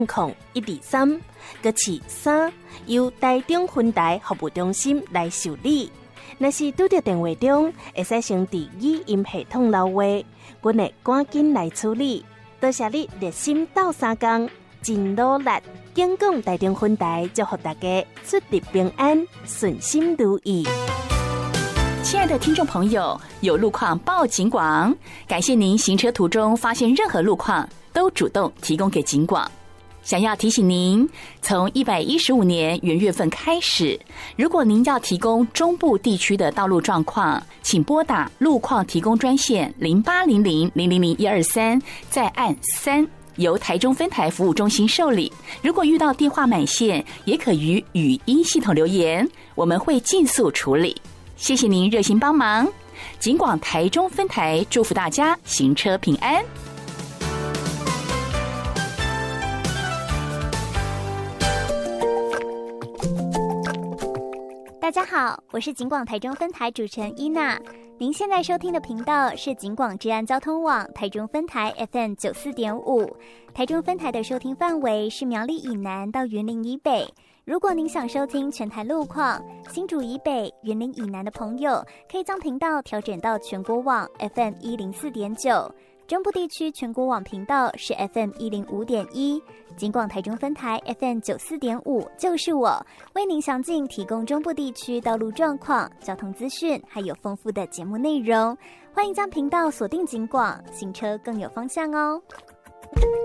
0123，搁是3，由台中分台服务中心来受理。若是拄到电话中，会使先伫语音系统留话，阮会赶紧来处理。多谢你热心斗相共，真努力。警广台中分台祝福大家出入平安，顺心如意。 亲爱的听众朋友，有路况报警广，感谢您行车途中发现任何路况都主动提供给警广。想要提醒您，从115年元月份开始，如果您要提供中部地区的道路状况，请拨打路况提供专线0800000123，再按3，由台中分台服务中心受理。如果遇到电话满线，也可于语音系统留言，我们会尽速处理。谢谢您热心帮忙，警广台中分台祝福大家行车平安。 大家好，我是警广台中分台主持人伊娜。您现在收听的频道是警广治安交通网台中分台 FM 94.5，台中分台的收听范围是苗栗以南到云林以北。如果您想收听全台路况，新竹以北、云林以南的朋友，可以将频道调整到全国网 FM 104.9，中部地区全国网频道是 FM 105.1，警广台中分台 FM 94.5，就是我为您详尽提供中部地区道路状况、交通资讯，还有丰富的节目内容。欢迎将频道锁定警广，行车更有方向哦。